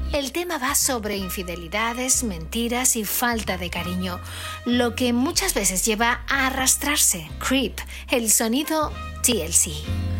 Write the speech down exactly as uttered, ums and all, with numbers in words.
El tema va sobre infidelidades, mentiras y falta de cariño, lo que muchas veces lleva a arrastrarse. Creep, el sonido T L C.